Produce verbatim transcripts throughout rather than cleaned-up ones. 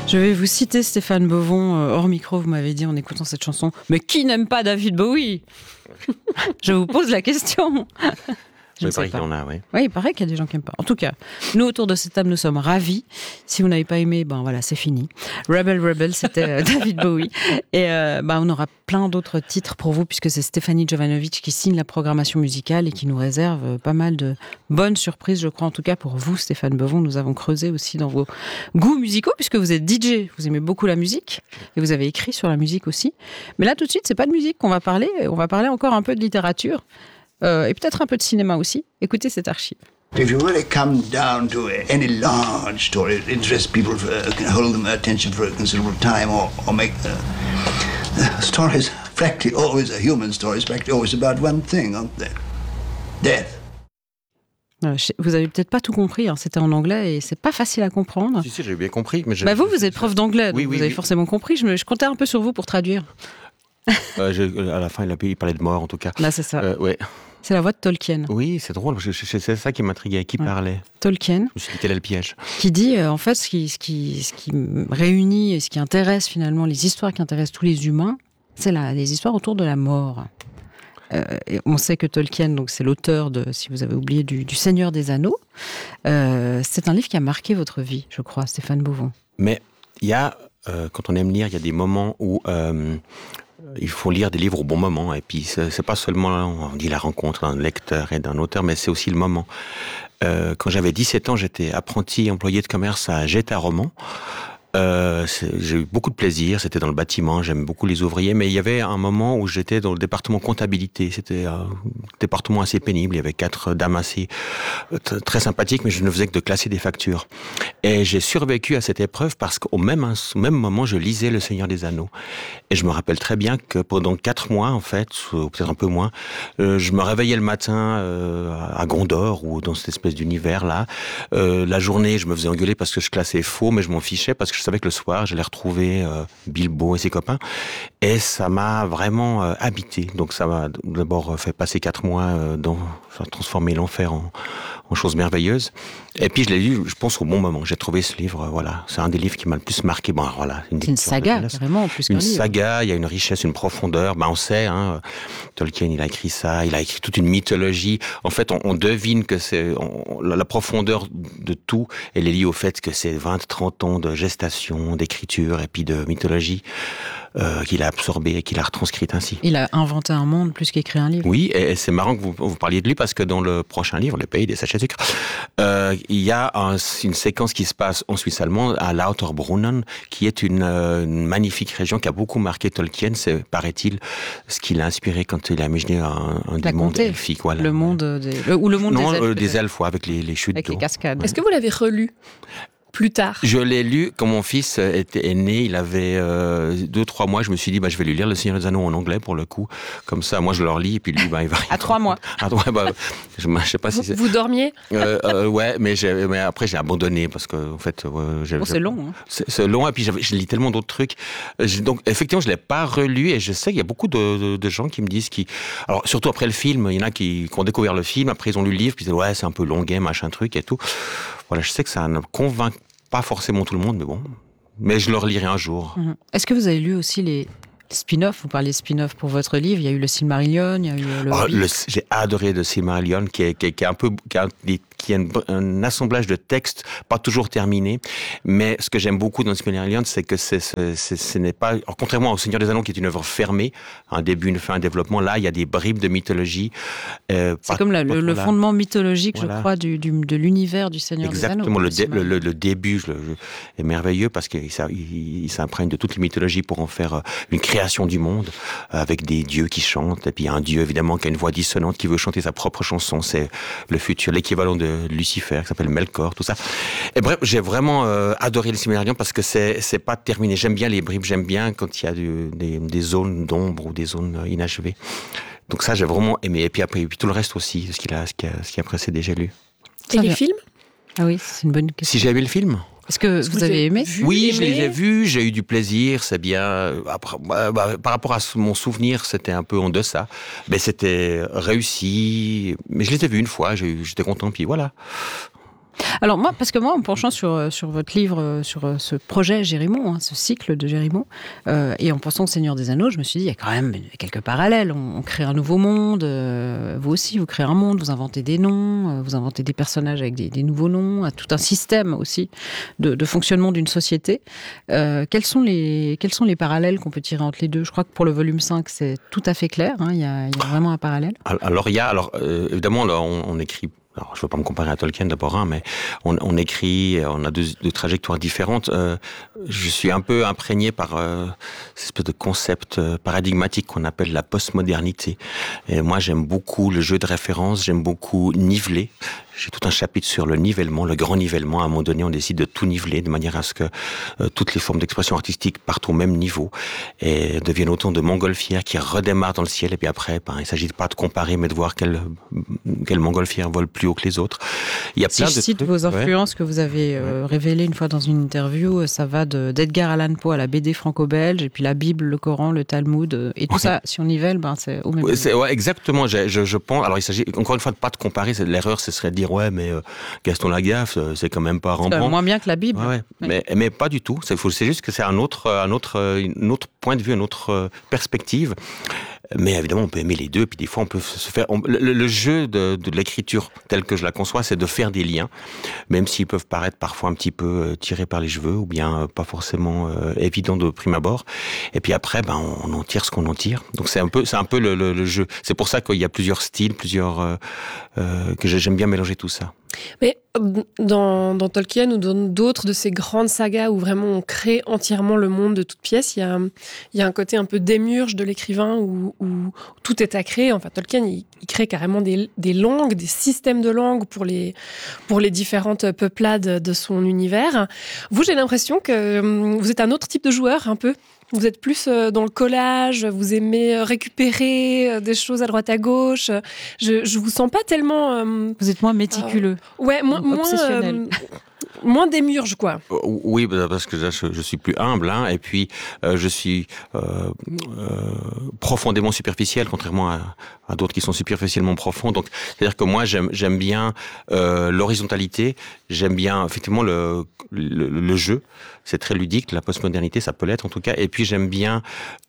Je vais vous citer Stéphane Bovon, euh, hors micro, vous m'avez dit en écoutant cette chanson, mais qui n'aime pas David Bowie? Je vous pose la question. Je il paraît qu'il y en a, oui. Oui, il paraît qu'il y a des gens qui n'aiment pas. En tout cas, nous, autour de cette table, nous sommes ravis. Si vous n'avez pas aimé, ben voilà, c'est fini. Rebel Rebel, c'était euh, David Bowie. Et euh, ben, on aura plein d'autres titres pour vous, puisque c'est Stéphanie Jovanovic qui signe la programmation musicale et qui nous réserve euh, pas mal de bonnes surprises, je crois, en tout cas pour vous, Stéphane Bovon. Nous avons creusé aussi dans vos goûts musicaux, puisque vous êtes D J, vous aimez beaucoup la musique, et vous avez écrit sur la musique aussi. Mais là, tout de suite, c'est pas de musique qu'on va parler, on va parler encore un peu de littérature. Euh, et peut-être un peu de cinéma aussi. Écoutez cette archive. If you really come down to any large story that interests people, uh, can hold them attention for a considerable time, or, or make uh, uh, stories practically always a human stories, practically always about one thing, aren't they? Death. Euh, vous avez peut-être pas tout compris, hein. C'était en anglais et c'est pas facile à comprendre. Si, si, j'ai bien compris. Mais je, bah vous, vous êtes prof d'anglais, oui, donc oui, vous avez oui. forcément compris. Je, me, je comptais un peu sur vous pour traduire. euh, je, à la fin, il, a, il parlait de mort, en tout cas. Là, c'est ça. Euh, ouais. C'est la voix de Tolkien. Oui, c'est drôle, c'est ça qui m'intriguait. Qui ouais. parlait? Tolkien. Je me suis dit, quel est le piège? Qui dit, euh, en fait, ce qui, ce, qui, ce qui réunit et ce qui intéresse finalement, les histoires qui intéressent tous les humains, c'est la, les histoires autour de la mort. Euh, et on sait que Tolkien, donc c'est l'auteur de, si vous avez oublié, du, du Seigneur des Anneaux. Euh, c'est un livre qui a marqué votre vie, je crois, Stéphane Bovon. Mais il y a, euh, quand on aime lire, il y a des moments où... Euh, il faut lire des livres au bon moment, et puis c'est, c'est pas seulement, on dit la rencontre d'un lecteur et d'un auteur, mais c'est aussi le moment. Euh, quand j'avais dix-sept ans, j'étais apprenti employé de commerce à Jetaroman. Euh, j'ai eu beaucoup de plaisir, c'était dans le bâtiment, j'aime beaucoup les ouvriers, mais il y avait un moment où j'étais dans le département comptabilité, c'était un département assez pénible, il y avait quatre dames assez t- très sympathiques, mais je ne faisais que de classer des factures. Et j'ai survécu à cette épreuve parce qu'au même, au même moment, je lisais Le Seigneur des Anneaux. Et je me rappelle très bien que pendant quatre mois, en fait, ou peut-être un peu moins, euh, je me réveillais le matin euh, à Gondor, ou dans cette espèce d'univers-là. Euh, la journée, je me faisais engueuler parce que je classais faux, mais je m'en fichais parce que je savais que le soir, j'allais retrouver euh, Bilbo et ses copains. Et ça m'a vraiment euh, habité. Donc ça m'a d'abord fait passer quatre mois euh, dans... Ça a transformé l'enfer en, en chose merveilleuse. Et puis je l'ai lu, je pense, au bon moment. J'ai trouvé ce livre, voilà. C'est un des livres qui m'a le plus marqué. Bon, voilà, une c'est une saga, carrément, en plus qu'un Une livre. saga, il y a une richesse, une profondeur. Ben, on sait, hein, Tolkien, il a écrit ça, il a écrit toute une mythologie. En fait, on, on devine que c'est... On, la, la profondeur de tout, elle est liée au fait que c'est vingt, trente ans de gestation, d'écriture et puis de mythologie euh, qu'il a absorbé et qu'il a retranscrite ainsi. Il a inventé un monde plus qu'écrit un livre. Oui, et, et c'est marrant que vous, vous parliez de lui parce que dans le prochain livre, Le Pays des sachets de sucre, euh, il y a un, une séquence qui se passe en Suisse allemande, à Lauterbrunnen, qui est une, euh, une magnifique région qui a beaucoup marqué Tolkien. C'est, paraît-il, ce qui l'a inspiré quand il a imaginé un, un du monde elfique. Voilà. Le monde des, le, ou le monde non, des elfes. Euh, des elfes, ouais, avec les, les chutes avec d'eau. les cascades. Est-ce que vous l'avez relu plus tard? Je l'ai lu quand mon fils était est né, il avait euh, deux, trois mois. Je me suis dit, bah, je vais lui lire Le Seigneur des Anneaux en anglais pour le coup. Comme ça, moi, je leur lis et puis lui, bah, il va. À trois mois. Ah ouais, bah, je, je sais pas si vous, c'est. Vous dormiez euh, euh, Ouais, mais, j'ai, mais après j'ai abandonné parce que en fait, euh, j'ai, bon, c'est long. Hein. C'est, c'est long et puis je lis tellement d'autres trucs. J'ai, donc effectivement, je l'ai pas relu et je sais qu'il y a beaucoup de, de, de gens qui me disent qui, alors surtout après le film, il y en a qui, qui ont découvert le film, après ils ont lu le livre, puis ils disent ouais, c'est un peu longuet, machin truc et tout. Voilà, je sais que ça ne convainc pas forcément tout le monde, mais bon. Mais je le relirai un jour. Mmh. Est-ce que vous avez lu aussi les spin-offs? Vous parlez spin-off pour votre livre. Il y a eu le Silmarillion, il y a eu le... Oh, le j'ai adoré le Silmarillion, qui est, qui est, qui est un peu... Qui a, qui a un, un assemblage de textes, pas toujours terminé. Mais ce que j'aime beaucoup dans le Silmarillion, c'est que c'est, c'est, c'est, ce n'est pas... Alors, contrairement au Seigneur des Anneaux, qui est une œuvre fermée, un début, une fin, un développement, là, il y a des bribes de mythologie. Euh, c'est pas, comme la, le, le fondement mythologique, voilà. je crois, du, du, de l'univers du Seigneur Exactement, des Anneaux. Exactement, le, le, le début le, le, est merveilleux parce qu'il il, il s'imprègne de toutes les mythologies pour en faire une création du monde, avec des dieux qui chantent. Et puis il y a un dieu, évidemment, qui a une voix dissonante, qui veut chanter sa propre chanson. C'est le futur, l'équivalent de Lucifer, qui s'appelle Melkor, tout ça. Et bref, j'ai vraiment euh, adoré le Silmarillion parce que c'est, c'est pas terminé. J'aime bien les bribes, j'aime bien quand il y a du, des, des zones d'ombre ou des zones inachevées. Donc ça, j'ai vraiment aimé. Et puis après, et puis tout le reste aussi, ce, qu'il a, ce, qui, a, ce qui a précédé, j'ai lu. Et les films? Ah oui, c'est une bonne question. Si j'ai aimé le film? Est-ce que vous, vous avez aimé? Oui, je les ai vus, j'ai eu du plaisir, c'est bien. Après, bah, bah, par rapport à mon souvenir, c'était un peu en deçà. Mais c'était réussi. Mais je les ai vus une fois, j'ai, j'étais content, puis voilà. Alors moi, parce que moi, en penchant sur, sur votre livre, sur ce projet Gérimon, hein, ce cycle de Gérimon, euh, et en pensant au Seigneur des Anneaux, je me suis dit, il y a quand même quelques parallèles. On, on crée un nouveau monde, euh, vous aussi, vous créez un monde, vous inventez des noms, euh, vous inventez des personnages avec des, des nouveaux noms, tout un système aussi de, de fonctionnement d'une société. Euh, quels sont les, quels sont les parallèles qu'on peut tirer entre les deux ? Je crois que pour le volume cinq, c'est tout à fait clair, hein, il y a, il y a vraiment un parallèle. Alors, il y a, alors, euh, évidemment, là, on, on écrit. Alors, je ne veux pas me comparer à Tolkien d'abord, hein, mais on, on écrit, on a deux, deux trajectoires différentes. Euh, je suis un peu imprégné par euh, cette espèce de concept euh, paradigmatique qu'on appelle la postmodernité. Et moi, j'aime beaucoup le jeu de référence, j'aime beaucoup niveler. J'ai tout un chapitre sur le nivellement, le grand nivellement. À un moment donné, on décide de tout niveler de manière à ce que euh, toutes les formes d'expression artistique partent au même niveau et deviennent autant de montgolfières qui redémarrent dans le ciel. Et puis après, ben, il ne s'agit pas de comparer, mais de voir quelle, quelle montgolfière vole plus haut que les autres. Il y a si plein je de cite trucs, vos influences ouais. que vous avez euh, révélées une fois dans une interview, ça va de, d'Edgar Allan Poe à la B D franco-belge, et puis la Bible, le Coran, le Talmud, et tout ouais. ça, si on nivelle, ben, c'est au même niveau. C'est, ouais, exactement, je, je, je pense. Alors il s'agit encore une fois de pas de comparer, c'est, l'erreur ce serait de dire ouais, mais euh, Gaston Lagaffe, c'est quand même pas Rembrandt. C'est moins bien que la Bible. Ouais, ouais. Oui. Mais, mais pas du tout. C'est, c'est juste que c'est un autre, un autre, un autre point de vue, une autre perspective. Mais évidemment, on peut aimer les deux. Puis des fois, on peut se faire. On, le, le jeu de, de l'écriture, tel que je la conçois, c'est de faire des liens, même s'ils peuvent paraître parfois un petit peu euh, tirés par les cheveux ou bien euh, pas forcément euh, évidents de prime abord. Et puis après, ben, on, on en tire ce qu'on en tire. Donc c'est un peu, c'est un peu le, le, le jeu. C'est pour ça qu'il y a plusieurs styles, plusieurs euh, euh, que j'aime bien mélanger tout ça. Mais dans, dans Tolkien ou dans d'autres de ces grandes sagas où vraiment on crée entièrement le monde de toutes pièces, il y a, il y a un côté un peu démiurge de l'écrivain où, où tout est à créer. Enfin, Tolkien, il, il crée carrément des, des langues, des systèmes de langues pour les, pour les différentes peuplades de son univers. Vous, j'ai l'impression que vous êtes un autre type de joueur, un peu. Vous êtes plus dans le collage, vous aimez récupérer des choses à droite à gauche. Je, je vous sens pas tellement. Euh, vous êtes moins méticuleux. Euh, ouais, moins, moins obsessionnel. Euh, moins démiurge, quoi. Oui, parce que là, je, je suis plus humble, hein, et puis euh, je suis euh, euh, profondément superficiel, contrairement à, à d'autres qui sont superficiellement profonds. Donc, c'est-à-dire que moi, j'aime, j'aime bien euh, l'horizontalité, j'aime bien effectivement le, le, le jeu. C'est très ludique, la postmodernité, ça peut l'être en tout cas. Et puis j'aime bien,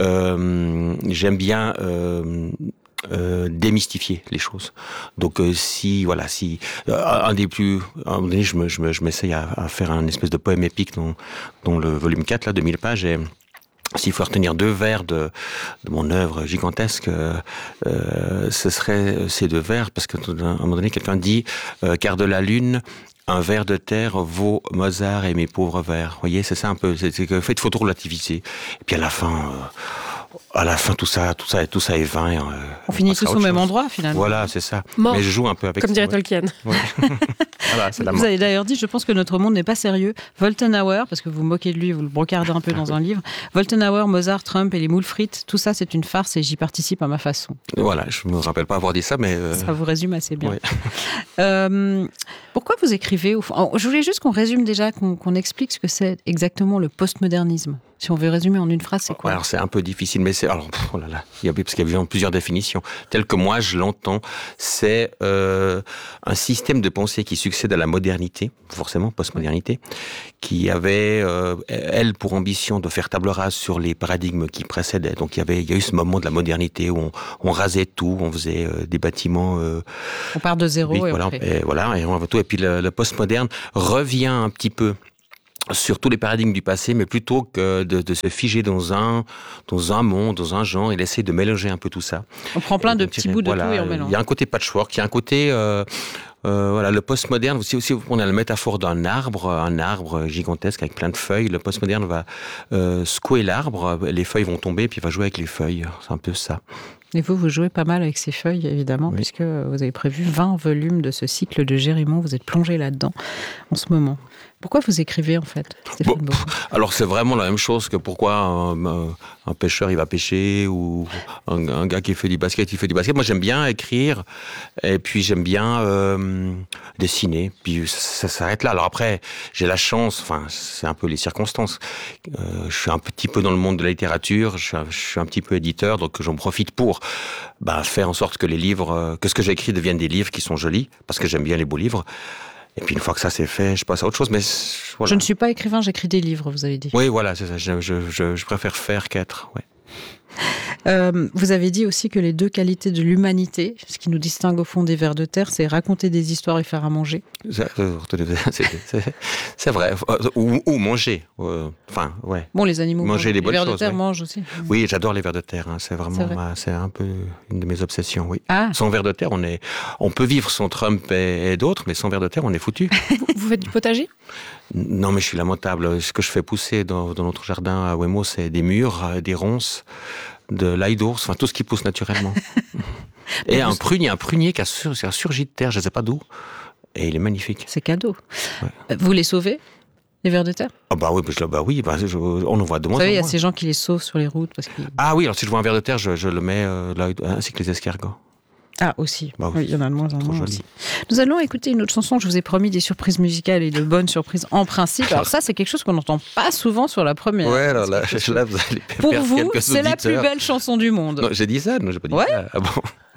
euh, j'aime bien. Euh, Euh, démystifier les choses. Donc euh, si voilà si euh, un des plus à un moment donné je me je me je m'essaye à, à faire un espèce de poème épique dont dont le volume quatre là de mille pages et s'il faut retenir deux vers de, de mon œuvre gigantesque, euh, euh, ce serait ces deux vers parce qu'à un moment donné quelqu'un dit euh, car de la lune un ver de terre vaut Mozart et mes pauvres vers. Vous voyez, c'est ça un peu. C'est, c'est que faites photo relativiser. Et puis à la fin, euh, à la fin tout ça, tout ça, tout ça est vain. Euh, on, on finit tous au même chose. Endroit finalement. Voilà, c'est ça. Mort. Mais je joue un peu avec. Comme ça, dirait ouais. Tolkien. Ouais. Voilà, c'est la vous mort. avez d'ailleurs dit, je pense que notre monde n'est pas sérieux. Woltenhauer, parce que vous moquez de lui, vous le brocardez un peu dans un livre. Woltenhauer, Mozart, Trump et les moules frites, tout ça c'est une farce et j'y participe à ma façon. Voilà, je me rappelle pas avoir dit ça, mais euh... ça vous résume assez bien. Ouais. euh, pourquoi vous écrivez au fond ? Je voulais juste qu'on résume déjà, qu'on, qu'on explique ce que c'est exactement le postmodernisme. Si on veut résumer en une phrase, c'est quoi ? Alors c'est un peu difficile, mais c'est alors pff, oh là là, il y a parce qu'il y a plusieurs définitions. Tel que moi je l'entends, c'est euh, un système de pensée qui succède à la modernité, forcément postmodernité, qui avait euh, elle pour ambition de faire table rase sur les paradigmes qui précédaient. Donc il y avait il y a eu ce moment de la modernité où on, on rasait tout, on faisait euh, des bâtiments. Euh, on part de zéro oui, et voilà, on fait. Et voilà, et on va tout. Et puis le, le postmoderne revient un petit peu sur tous les paradigmes du passé, mais plutôt que de, de se figer dans un, dans un monde, dans un genre, il essaie de mélanger un peu tout ça. On prend plein et de donc, petits bouts de voilà, tout et on mélange. Il y a un côté patchwork, il y a un côté... Euh, Euh, voilà, le postmoderne, aussi, aussi, on a la métaphore d'un arbre, un arbre gigantesque avec plein de feuilles. Le postmoderne va euh, secouer l'arbre, les feuilles vont tomber, puis il va jouer avec les feuilles. C'est un peu ça. Et vous, vous jouez pas mal avec ces feuilles, évidemment, oui. puisque vous avez prévu vingt volumes de ce cycle de Gérimon. Vous êtes plongé là-dedans en ce moment. Pourquoi vous écrivez, en fait, Stéphane bon, Beauvois ? Alors, c'est vraiment la même chose que pourquoi un, un, un pêcheur, il va pêcher, ou un, un gars qui fait du basket, il fait du basket. Moi, j'aime bien écrire, et puis j'aime bien euh, dessiner, puis ça, ça s'arrête là. Alors après, j'ai la chance, enfin, c'est un peu les circonstances. Euh, je suis un petit peu dans le monde de la littérature, je suis un, je suis un petit peu éditeur, donc j'en profite pour bah, faire en sorte que les livres, que ce que j'écris deviennent des livres qui sont jolis, parce que j'aime bien les beaux livres. Et puis une fois que ça c'est fait, je passe à autre chose. Mais voilà. Je ne suis pas écrivain, j'écris des livres, vous avez dit. Oui, voilà, c'est ça. Je, je, je, je préfère faire qu'être. Ouais. Euh, vous avez dit aussi que les deux qualités de l'humanité, ce qui nous distingue au fond des vers de terre, c'est raconter des histoires et faire à manger. C'est, c'est, c'est vrai. Ou, ou manger. Enfin, ouais. Bon, les animaux. Manger les bonnes choses. Les vers de terre oui. mangent aussi. Oui, j'adore les vers de terre. Hein. C'est vraiment, c'est, ma, c'est un peu une de mes obsessions. Oui. Ah. Sans vers de terre, on est, on peut vivre sans Trump et, et d'autres, mais sans vers de terre, on est foutu. vous, vous faites du potager ? Non, mais je suis lamentable. Ce que je fais pousser dans, dans notre jardin à Ouémaux, c'est des mûres, des ronces, de l'ail d'ours, enfin tout ce qui pousse naturellement. Et un prunier, un prunier qui a, sur, qui a surgi de terre, je ne sais pas d'où, et il est magnifique. C'est cadeau. Ouais. Vous les sauvez, les vers de terre ? Ah bah oui, bah, bah oui bah, je, on en voit de moins en moins. Vous savez, il y a ces gens qui les sauvent sur les routes. Parce qu'ils... Ah oui, alors si je vois un ver de terre, je, je le mets euh, là, ainsi que les escargots. Ah, aussi. Bah, oui, il y en a de moins en moins joli. aussi. Nous allons écouter une autre chanson. Je vous ai promis des surprises musicales et de bonnes surprises en principe. Alors ça, c'est quelque chose qu'on n'entend pas souvent sur la première. Ouais, alors là, là vous allez Pour perdre vous, quelques c'est auditeurs. la plus belle chanson du monde. Non, j'ai dit ça, non, j'ai pas dit ouais. ça. Ah bon.